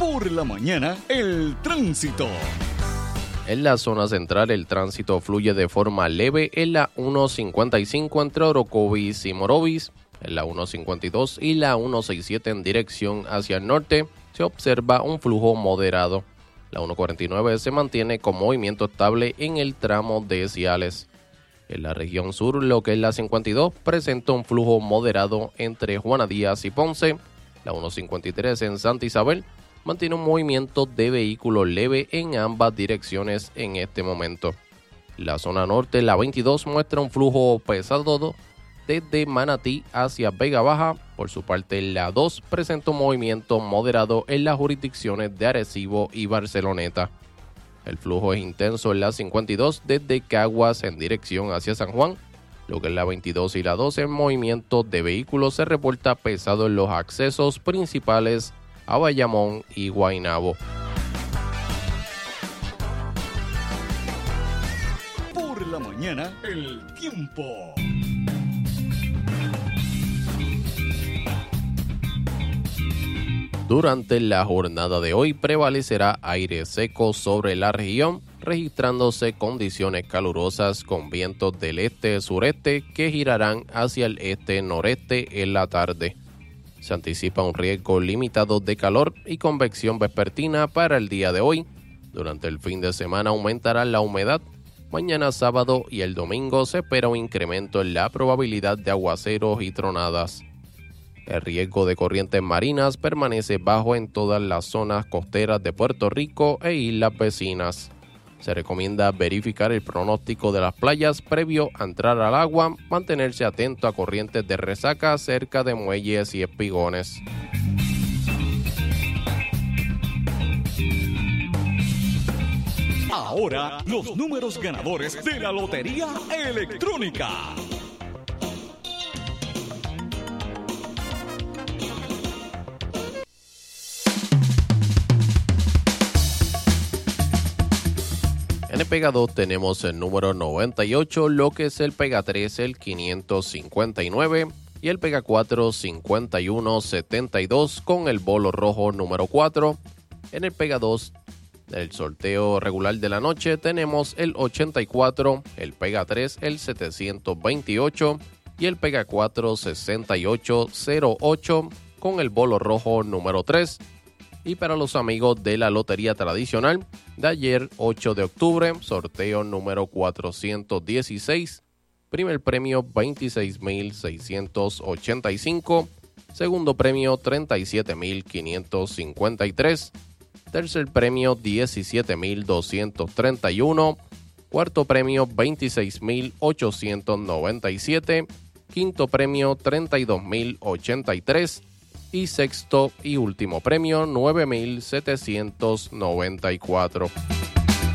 Por la mañana, el tránsito. En la zona central, el tránsito fluye de forma leve en la 155 entre Orocovis y Morovis. En la 152 y la 167 en dirección hacia el norte se observa un flujo moderado. La 149 se mantiene con movimiento estable en el tramo de Ciales. En la región sur, lo que es la 52, presenta un flujo moderado entre Juana Díaz y Ponce. La 153 en Santa Isabel mantiene un movimiento de vehículos leve en ambas direcciones en este momento. La zona norte, la 22, muestra un flujo pesado desde Manatí hacia Vega Baja. Por su parte, la 2 presenta un movimiento moderado en las jurisdicciones de Arecibo y Barceloneta. El flujo es intenso en la 52 desde Caguas en dirección hacia San Juan. Lo que es la 22 y la 12 en movimiento de vehículos se reporta pesado en los accesos principales a Bayamón y Guaynabo. Por la mañana, el tiempo. Durante la jornada de hoy prevalecerá aire seco sobre la región, registrándose condiciones calurosas con vientos del este-sureste que girarán hacia el este-noreste en la tarde. Se anticipa un riesgo limitado de calor y convección vespertina para el día de hoy. Durante el fin de semana aumentará la humedad. Mañana sábado y el domingo se espera un incremento en la probabilidad de aguaceros y tronadas. El riesgo de corrientes marinas permanece bajo en todas las zonas costeras de Puerto Rico e islas vecinas. Se recomienda verificar el pronóstico de las playas previo a entrar al agua, mantenerse atento a corrientes de resaca cerca de muelles y espigones. Ahora, los números ganadores de la Lotería Electrónica. En el Pega 2 tenemos el número 98, lo que es el Pega 3, el 559, y el Pega 4, 5172, con el bolo rojo número 4. En el Pega 2 del sorteo regular de la noche tenemos el 84, el Pega 3, el 728, y el Pega 4, 6808, con el bolo rojo número 3. Y para los amigos de la lotería tradicional, de ayer 8 de octubre, sorteo número 416, primer premio 26.685, segundo premio 37.553, tercer premio 17.231, cuarto premio 26.897, quinto premio 32.083, y sexto y último premio 9.794.